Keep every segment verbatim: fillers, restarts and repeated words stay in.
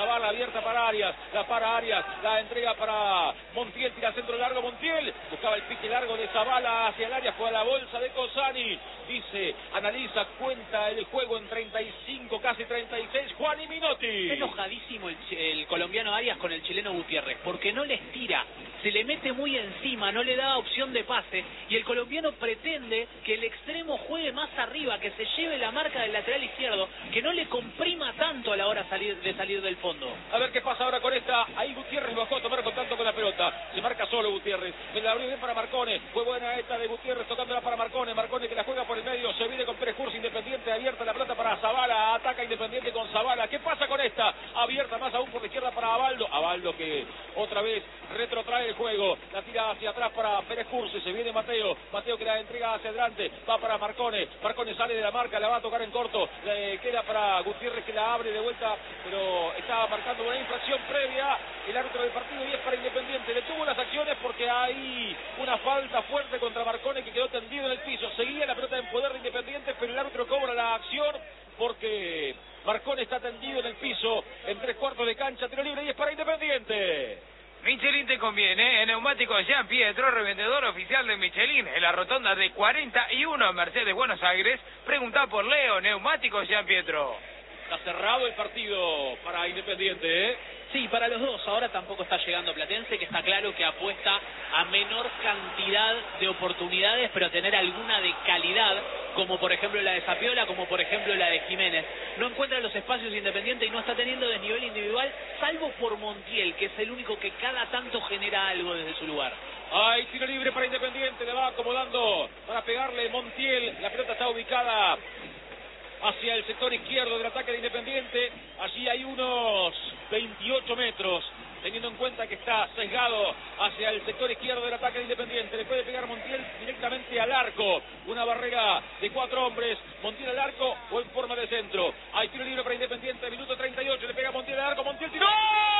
Zavala, abierta para Arias, la para Arias, la entrega para Montiel, tira centro largo Montiel, buscaba el pique largo de Zavala hacia el área, fue a la bolsa de Cozzani, dice, analiza, cuenta el juego en treinta y cinco, casi treinta y seis, Juan y Minotti. Está enojadísimo el, el colombiano Arias con el chileno Gutiérrez, porque no les tira, se le mete muy encima, no le da opción de pase, y el colombiano pretende que el extremo juegue más arriba, que se lleve la marca del lateral izquierdo, que no le comprima tanto a la hora salir, de salir del fondo. A ver qué pasa ahora con esta, ahí Gutiérrez bajó a tomar contacto con la pelota, se marca solo Gutiérrez, me la abrió bien para Marcone, fue buena esta de Gutiérrez tocándola para Marcone, Marcone que la juega por el medio, se viene con Pérez Cursi, Independiente, abierta la pelota para Zavala, ataca Independiente con Zavala, ¿qué pasa con esta? Abierta más aún por la izquierda para Abaldo, Abaldo que otra vez retrotrae el juego, la tira hacia atrás para Pérez Cursi, se viene Mateo, Mateo que la entrega hacia adelante, va para Marcone, Marcone sale de la marca, la va a tocar en corto, le queda para Gutiérrez que la abre de vuelta, pero estaba marcando una infracción previa el árbitro del partido y es para Independiente, detuvo las acciones porque hay una falta fuerte contra Marcone que quedó tendido en el piso, seguía la pelota en poder de Independiente, pero el árbitro cobra la acción porque Marcone está tendido en el piso, en tres cuartos de cancha, tiro libre y es para Independiente. Michelin te conviene, en Neumáticos Jean Pietro, revendedor oficial de Michelin, en la rotonda de cuarenta y uno Mercedes Buenos Aires. Pregunta por Leo, Neumáticos Jean Pietro. Está cerrado el partido para Independiente, ¿eh? Sí, para los dos. Ahora tampoco está llegando Platense, que está claro que apuesta a menor cantidad de oportunidades, pero a tener alguna de calidad, como por ejemplo la de Zapiola, como por ejemplo la de Jiménez. No encuentra los espacios Independiente y no está teniendo desnivel individual, salvo por Montiel, que es el único que cada tanto genera algo desde su lugar. Hay tiro libre para Independiente, le va acomodando para pegarle Montiel, la pelota está ubicada hacia el sector izquierdo del ataque de Independiente, allí hay unos veintiocho metros, teniendo en cuenta que está sesgado hacia el sector izquierdo del ataque de Independiente, le puede pegar Montiel directamente al arco, una barrera de cuatro hombres, Montiel al arco o en forma de centro, hay tiro libre para Independiente, minuto treinta y ocho, le pega Montiel al arco, Montiel tiró,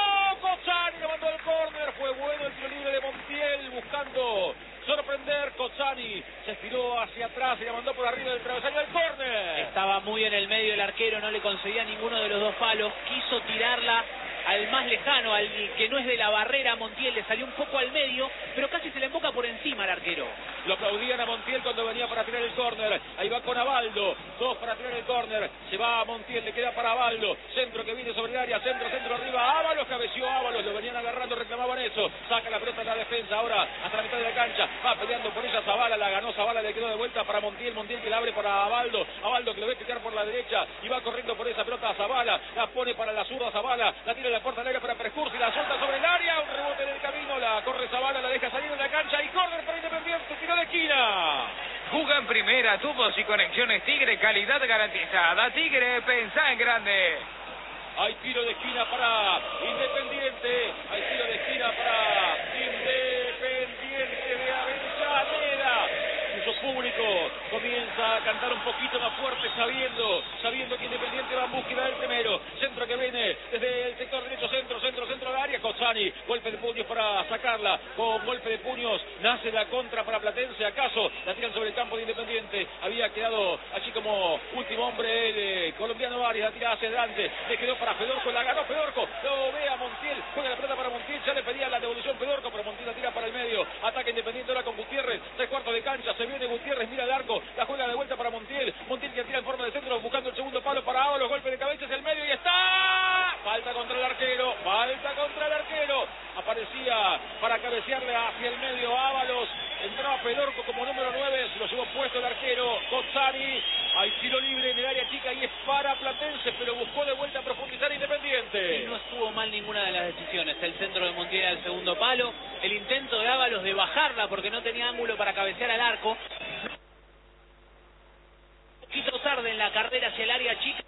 Cozzani le mandó al córner, fue bueno el tiro libre de Montiel, buscando sorprender, Cozzani se estiró hacia atrás y la mandó por arriba del travesaño del córner. Estaba muy en el medio el arquero, no le conseguía ninguno de los dos palos, quiso tirarla al más lejano, al que no es de la barrera. Montiel le salió un poco al medio, pero casi se le emboca por encima al arquero. Lo aplaudían a Montiel cuando venía para tirar el córner, ahí va con Abaldo, dos para tirar el córner, se va a Montiel, le queda para Abaldo, centro que viene sobre el área, centro, centro arriba, Ábalos, cabeció Ábalos, lo venían agarrando, reclamaban eso, saca la pelota en la defensa, ahora hasta la mitad de la cancha, va peleando por ella Zavala, la ganó Zavala, le quedó de vuelta para Montiel, Montiel que la abre para Abaldo, Abaldo que lo ve picar por la derecha y va corriendo por esa pelota a Zavala, la pone para la zurda Zavala, la tira en la puerta al área para Precursi, la suelta sobre el área, un rebote en el camino, la corre Zavala, la deja salir en la cancha y córner para Independiente, tiro de esquina. Juga en primera, tubos y conexiones Tigre, calidad garantizada. Tigre, pensá en grande. Hay tiro de esquina para Independiente, hay tiro de esquina para Independiente de Avellaneda. Su público comienza a cantar un poquito más fuerte, sabiendo, sabiendo que Independiente va en búsqueda del primero. Centro que viene desde el sector derecho, centro, centro, centro del área. Cozzani, golpe de puños para sacarla. Con golpe de puños nace la contra para Platense. ¿Acaso la tiran sobre el campo de Independiente? Había quedado allí como último hombre el eh, colombiano Arias. La tira hacia adelante. Le quedó para Fedorco. La ganó Fedorco. Lo ve a Montiel. Juega la pelota para Montiel. Ya le pedía la devolución Fedorco, pero Montiel la tira para el medio. Ataque Independiente ahora con Gutiérrez. Tres cuartos de cancha. Se viene Gutiérrez, mira el arco, la juega de vuelta para Montiel, Montiel que tira en forma de centro, buscando el segundo palo para Ábalos, golpe de cabeza hacia el medio y está, falta contra el arquero, falta contra el arquero, aparecía para cabecearle hacia el medio Ábalos, entraba Fedorco como número nueve, se lo llevó puesto el arquero, Cozzani, hay tiro libre en el área chica y es para Platense, pero buscó de vuelta a profundizar Independiente. Y no estuvo mal ninguna de las decisiones, el centro de Montiel al segundo palo, el intento de Ábalos de bajarla porque no tenía ángulo para cabecear al arco. Un poquito tarde en la carrera hacia el área chica,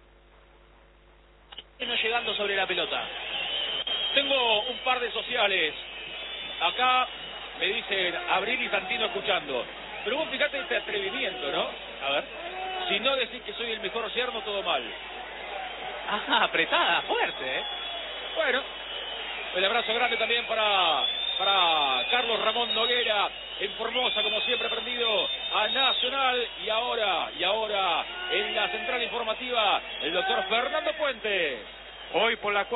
no llegando sobre la pelota. Tengo un par de sociales, acá me dicen Abril y Santino escuchando, pero vos fíjate este atrevimiento, ¿no? A ver, si no decís que soy el mejor yerno, todo mal. Ah, apretada, fuerte, ¿eh? Bueno, el abrazo grande también para, para Carlos Ramón Noguera, en Formosa, como siempre, prendido a Nacional. Y ahora, y ahora, en la central informativa, el doctor Fernando Puentes. Hoy por la